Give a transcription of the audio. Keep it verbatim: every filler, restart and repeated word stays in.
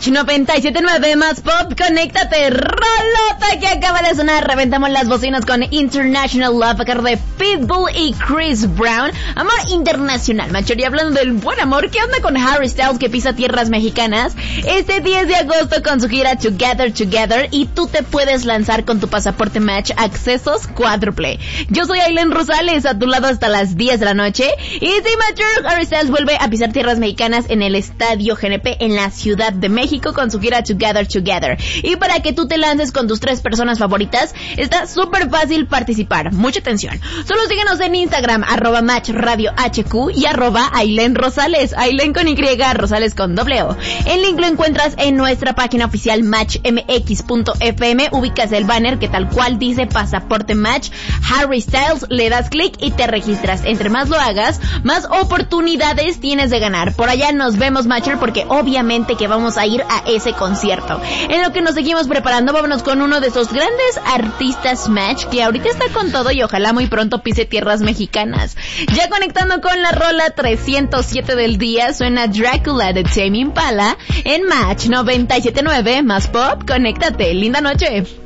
Match noventa y siete punto nueve más pop, conéctate, rolota que acaba de sonar. Reventamos las bocinas con International Love a cargo de Pitbull y Chris Brown. Amor internacional, macho. Y hablando del buen amor, ¿qué onda con Harry Styles que pisa tierras mexicanas? Este diez de agosto con su gira Together Together, y tú te puedes lanzar con tu pasaporte Match accesos cuádruple. Yo soy Aileen Rosales, a tu lado hasta las diez de la noche. Y sí, macho, Harry Styles vuelve a pisar tierras mexicanas en el Estadio G N P en la Ciudad de México con su gira Together Together. Y para que tú te lances con tus tres personas favoritas, está súper fácil participar. Mucha atención. Solo síguenos en Instagram, arroba Match Radio H Q y arroba Aileen Rosales, Aileen con Y, Rosales con doble O. El link lo encuentras en nuestra página oficial match m x punto f m. Ubicas el banner que tal cual dice Pasaporte Match Harry Styles, le das clic y te registras. Entre más lo hagas, más oportunidades tienes de ganar. Por allá nos vemos, Matcher, porque obviamente que vamos a ir a ese concierto. En lo que nos seguimos preparando, vámonos con uno de esos grandes artistas Match que ahorita está con todo y ojalá muy pronto pise tierras mexicanas. Ya conectando con la rola trescientos siete del día, suena Drácula de Tame Impala en Match noventa y siete punto nueve más pop. Conéctate, linda noche.